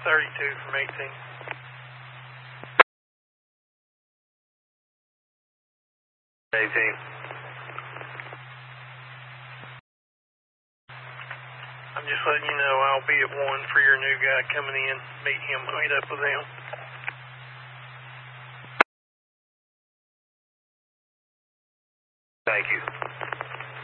32 from 18. I'm just letting you know I'll be at 1 for your new guy coming in. Meet up with him. Thank you.